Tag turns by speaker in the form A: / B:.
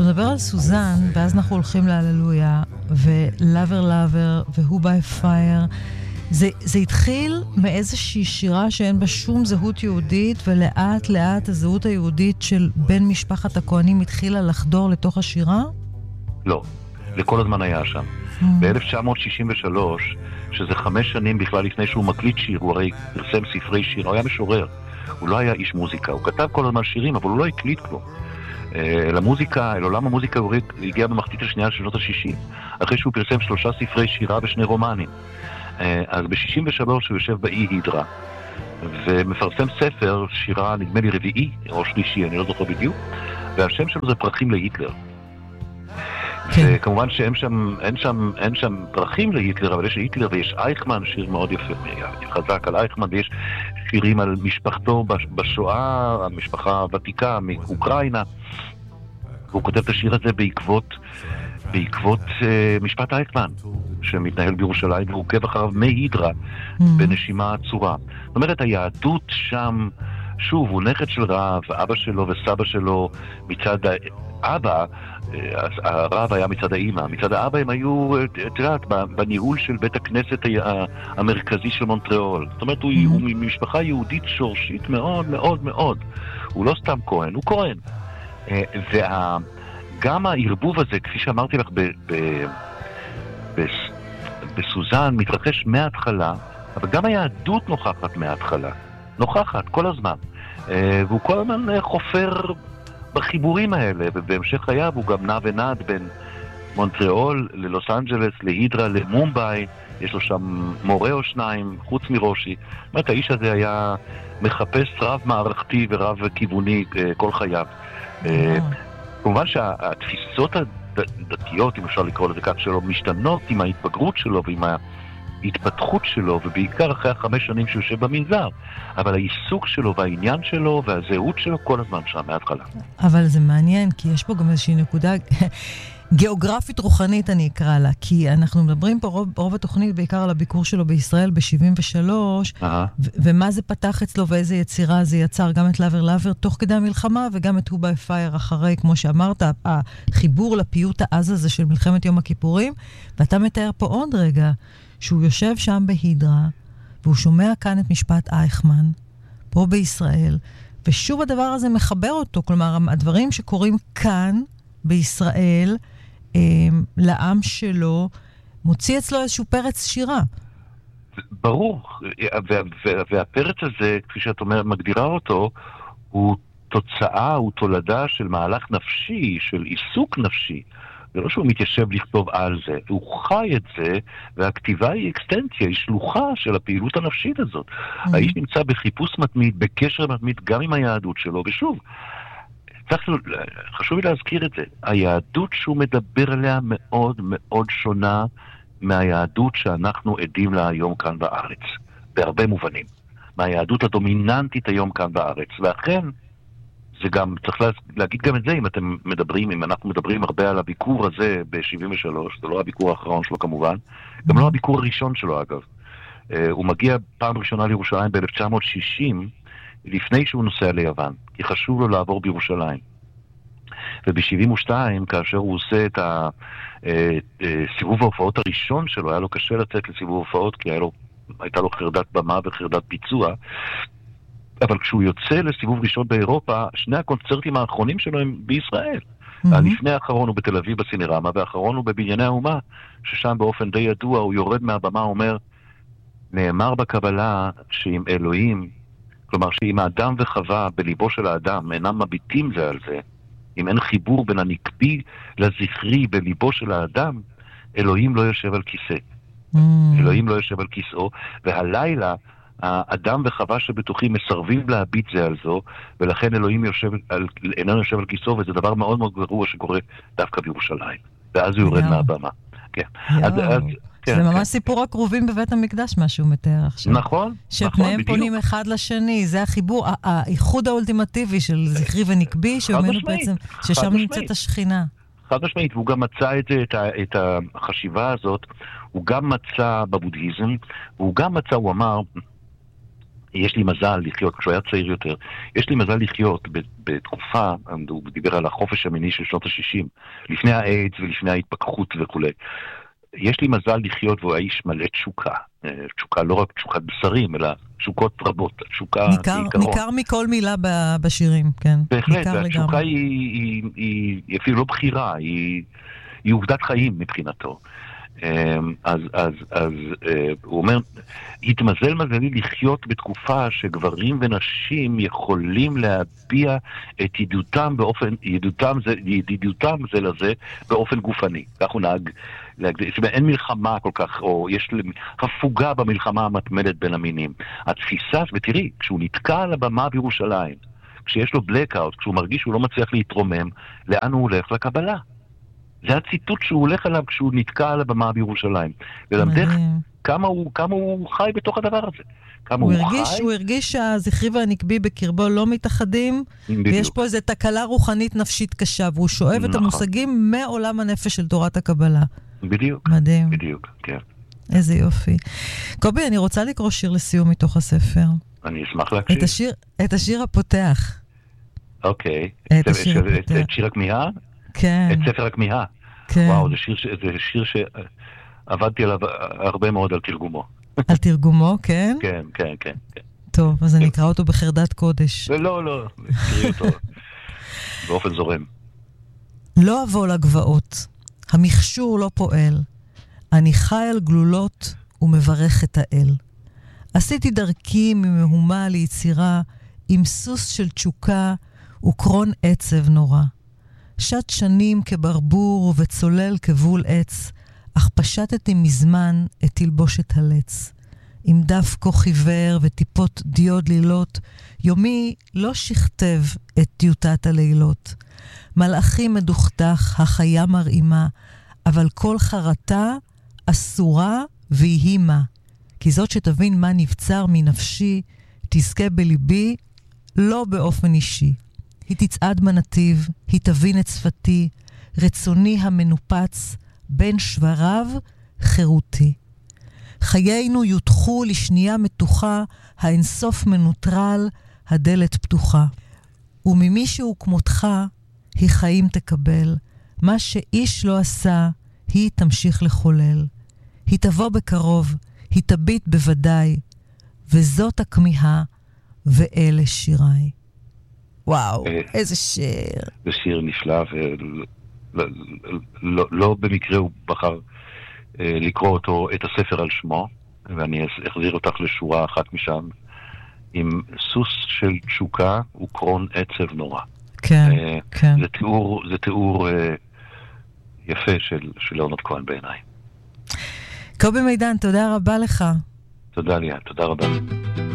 A: כשאתה מדבר על סוזן, ואז אנחנו הולכים להללויה, ולאבר לאבר, והוא ביי פייר, זה התחיל מאיזושהי שירה שאין בה שום זהות יהודית, ולאט לאט הזהות היהודית של בן משפחת הכהנים התחילה לחדור לתוך השירה?
B: לא, לכל הזמן היה שם. ב-1963, שזה 5 שנים בכלל לפני שהוא מקליט שיר, הוא הרי פרסם ספרי שיר, הוא היה משורר, הוא לא היה איש מוזיקה, הוא כתב כל הזמן שירים, אבל הוא לא הקליט כלום. אל עולם המוזיקה הוא הגיע במחצית השנייה של שנות ה-60, אחרי שהוא פרסם 3 ספרי שירה ו2 רומנים. אז ב-63 הוא יושב באי הידרה, ומפרסם ספר שירה, נדמה לי רביעי, או שלישי, אני לא זוכר בדיוק, והשם שלו זה פרחים להיטלר. וכמובן שאין שם פרחים להיטלר, אבל יש להיטלר ויש אייכמן, שיר מאוד יפה, חזק על אייכמן, ויש שירים על משפחתו בשואה, המשפחה הוותיקה מאוקראינה, והוא כותב את השיר הזה בעקבות משפט אייכמן שמתנהל בירושלים, והוא עוקב אחריו מהידרה בנשימה עצורה. זאת אומרת, היהדות שם, שוב, הוא נכד של רב, אבא שלו וסבא שלו מצד האבא, הרב היה מצד האמא, מצד האבא הם היו, תראה, בניהול של בית הכנסת המרכזי של מונטריאול. זאת אומרת, הוא ממשפחה יהודית שורשית מאוד מאוד מאוד. הוא לא סתם כהן, הוא כהן. וגם הערבוב הזה, כפי שאמרתי לך, בסוזן מתרחש מההתחלה, אבל גם היהדות נוכחת מההתחלה. נוכחת, כל הזמן. והוא כל הזמן חופר בחיבורים האלה, ובהמשך חייו הוא גם נע ונד בין מונטריאול ללוס אנג'לס, להידרה, למומביי, יש לו שם מורה או שניים, חוץ מרושי. זאת אומרת, האיש הזה היה מחפש רב מערכתי ורב כיווני כל חייו. כמובן שהתפיסות הדתיות, אם אפשר לקרוא לזה כך, שלו משתנות עם ההתבגרות שלו ועם ההתפתחות שלו, ובעיקר אחרי 5 שנים שהוא יושב במנזר. אבל העיסוק שלו והעניין שלו והזהות שלו כל הזמן שם מההתחלה. אבל
A: זה מעניין, כי יש פה גם איזושהי נקודה גיאוגרפית רוחנית, אני אקרא לה, כי אנחנו מדברים פה רוב התוכנית בעיקר על הביקור שלו בישראל ב-73, ומה זה פתח אצלו ואיזה יצירה זה יצר, גם את לאבר לאבר תוך כדי המלחמה, וגם את הוא ביי פייר אחרי, כמו שאמרת, החיבור לפיוט העז הזה של מלחמת יום הכיפורים, ואתה מתאר פה עוד רגע, שהוא יושב שם בהידרה, והוא שומע כאן את משפט אייכמן, פה בישראל, ושוב הדבר הזה מחבר אותו, כלומר, הדברים שקורים כאן, בישראל, לעם שלו, מוציא אצלו איזשהו פרץ שירה.
B: ברור, והפרץ הזה, כפי שאת אומרת, מגדירה אותו, הוא תוצאה, הוא תולדה של מהלך נפשי, של עיסוק נפשי. זה לא שהוא מתיישב לכתוב על זה, הוא חי את זה, והכתיבה היא אקסטנציה, היא שלוחה של הפעילות הנפשית הזאת. האיש נמצא בחיפוש מתמיד, בקשר מתמיד, גם עם היהדות שלו, ושוב, חשוב לי להזכיר את זה, היהדות שהוא מדבר עליה מאוד מאוד שונה מהיהדות שאנחנו עדים לה היום כאן בארץ, בהרבה מובנים, מהיהדות הדומיננטית היום כאן בארץ, ואכן, זה גם, צריך להגיד גם את זה, אם אנחנו מדברים הרבה על הביקור הזה ב-73, זה לא הביקור האחרון שלו כמובן, גם לא הביקור הראשון שלו אגב. הוא מגיע פעם ראשונה לירושלים ב-1960, לפני שהוא נוסע ליוון, כי חשוב לו לעבור בירושלים. וב-72, כאשר הוא עושה את סיבוב ההופעות הראשון שלו, היה לו קשה לצאת לסיבוב ההופעות, כי הייתה לו חרדת במה וחרדת ביצוע, אבל כשהוא יוצא לסיבוב ראשון באירופה, 2 הקונצרטים האחרונים שלו הם בישראל. לפני האחרון הוא בתל אביב בסינרמה, והאחרון הוא בבנייני האומה, ששם באופן די ידוע הוא יורד מהבמה, אומר, נאמר בקבלה שאם אלוהים, כלומר שאם האדם וחווה בליבו של האדם אינם מביטים זה על זה, אם אין חיבור בין הנקבי לזכרי בליבו של האדם, אלוהים לא יושב על כיסא. אלוהים לא יושב על כיסאו, והלילה האדם וחווה שבתוכי מסרבים להביט זה על זו, ולכן אלוהים איננו יושב על כיסאו, וזה דבר מאוד מאוד גרוע שקורה דווקא בירושלים. ואז הוא יורד מהבמה. כן.
A: זה ממש סיפור הקרובים בבית המקדש, מה שהוא מתאר עכשיו.
B: נכון.
A: שפניהם פונים אחד לשני, זה החיבור, האיחוד האולטימטיבי של זכרי ונקבי, שאומרנו בעצם ששם נמצאת השכינה.
B: חד משמעית, והוא גם מצא את החשיבה הזאת, הוא גם מצא בבודהיזם, והוא גם מצא, הוא אמר, יש לי מזל לחיות, כשהוא היה צעיר יותר, יש לי מזל לחיות בתקופה, הוא דיבר על החופש המיני של שנות ה-60, לפני האיידס ולפני ההתפכחות וכו'. יש לי מזל לחיות והוא האיש מלא תשוקה. תשוקה, לא רק תשוקת בשרים, אלא תשוקות רבות. תשוקה כעיקרון.
A: ניכר מכל מילה בשירים, כן.
B: בהחלט, והתשוקה היא אפילו לא בחירה, היא עובדת חיים מבחינתו. אז הוא אומר, התמזל מזלי לחיות בתקופה שגברים ונשים יכולים להביע את ידידותם זה לזה באופן גופני. כך הוא נהג להגדיר, אין מלחמה כל כך, או יש הפוגה במלחמה המתמדת בין המינים. התפיסה, ותראי, כשהוא נתקע על הבמה בירושלים, כשיש לו בלקאוט, כשהוא מרגיש שהוא לא מצליח להתרומם, לאן הוא הולך? לקבלה. זה הציטוט שהוא הולך עליו כשהוא נתקע על הבמה בירושלים. ולמדך כמה הוא חי בתוך הדבר הזה.
A: הוא הרגיש שהזכרי והנקבי בקרבו לא מתאחדים, ויש פה איזו תקלה רוחנית נפשית קשה, והוא שואב את המושגים מעולם הנפש של תורת הקבלה.
B: בדיוק.
A: מדהים.
B: בדיוק, כן.
A: איזה יופי. קובי, אני רוצה לקרוא שיר לסיום מתוך הספר.
B: אני אשמח להקשיב.
A: את השיר הפותח.
B: אוקיי.
A: את השיר הפותח.
B: את שיר הכמיהה?
A: כן.
B: את ספר הכמיהה.
A: כן.
B: וואו, זה שיר שעבדתי עליו הרבה מאוד על תרגומו.
A: על תרגומו, כן?
B: כן, כן, כן.
A: טוב, אז אני אקרא אותו בחרדת קודש.
B: לא, תקראי אותו באופן זורם.
A: לא אבוא לגבעות, המכשור לא פועל, אני חי על גלולות ומברך את האל. עשיתי דרכי ממהומה ליצירה, עם סוס של תשוקה וקרון עצב נורא. שט שנים כברבור וצולל כבול עץ, אך פשטתי מזמן את תלבושת הלץ. עם דף כה חיוור וטיפות דיוד לילות, יומי לא שכתב את טיוטת הלילות. מלאכי מדוכדך, החיה מרעימה, אבל כל חרטה אסורה ויהי מה. כי זאת שתבין מה נבצר מנפשי, תזכה בליבי, לא באופן אישי. היא תצעד בנתיב, היא תבין את שפתי, רצוני המנופץ, בין שבריו חירותי. חיינו יותחו לשנייה מתוחה, האינסוף מנוטרל, הדלת פתוחה. וממישהו כמותך, היא חיים תקבל. מה שאיש לא עשה, היא תמשיך לחולל. היא תבוא בקרוב, היא תביט בוודאי, וזאת הכמיהה, ואלה שיריי. וואו, איזה שיר.
B: זה שיר נפלא, ולא במקרה הוא בחר לקרוא אותו, את הספר על שמו, ואני אחזיר אותך לשורה אחת משם, עם סוס של תשוקה וקרון עצב נורא.
A: כן, כן.
B: זה תיאור יפה של ליאונרד כהן בעיניי.
A: קובי מידן, תודה רבה לך.
B: תודה ליה, תודה רבה.